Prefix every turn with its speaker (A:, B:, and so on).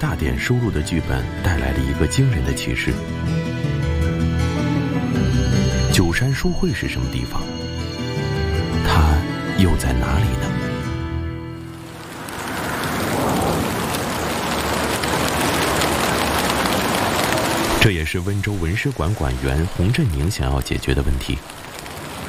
A: 大典收录的剧本带来了一个惊人的启示：九山书会是什么地方？它又在哪里呢？这也是温州文史馆馆员洪振宁想要解决的问题。